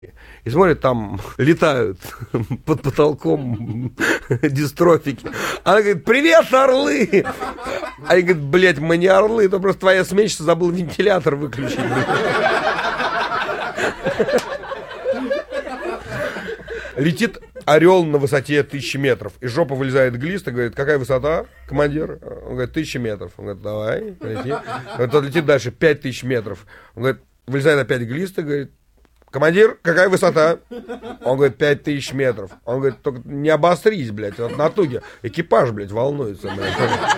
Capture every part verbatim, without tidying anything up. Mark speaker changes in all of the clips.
Speaker 1: И смотрит, там летают под потолком дистрофики. Она говорит: привет, орлы! Они говорят: блядь, мы не орлы, это просто твоя сменщица забыла вентилятор выключить. Летит орел на высоте тысячи метров. Из жопы вылезает глист и говорит: какая высота, командир? Он говорит: тысяча метров. Он говорит: давай, лети. Тот летит дальше, пять тысяч метров. Он говорит, вылезает опять глист и говорит: командир, какая высота? Он говорит: пять тысяч метров. Он говорит: только не обострись, блядь, от натуги. Экипаж, блядь, волнуется, блядь.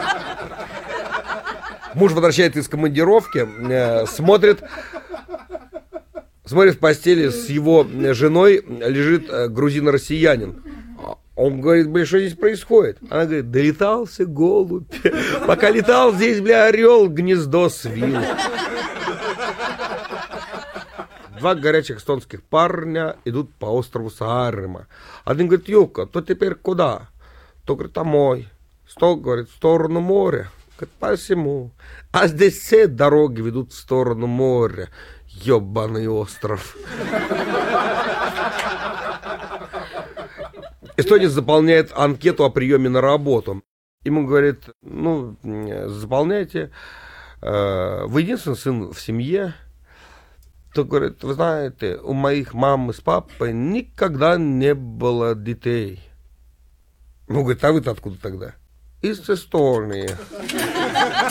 Speaker 1: Муж возвращается из командировки, э, смотрит, смотрит в постели с его женой, лежит э, грузино-россиянин. Он говорит: блядь, что здесь происходит? Она говорит: долетался голубь. Пока летал, здесь, бля, орел гнездо свил. Два горячих эстонских парня идут по острову Саарема. Один говорит: Юка, то теперь куда? То говорит: домой. Сто говорит: в сторону моря. Говорит: посему. А здесь все дороги ведут в сторону моря. Ёбаный остров. Эстонец заполняет анкету о приеме на работу. Ему говорит: ну, заполняйте. Вы единственный сын в семье. То говорит: вы знаете, у моих мамы с папой никогда не было детей. Ну, говорит: а вы-то откуда тогда? Из Эстонии.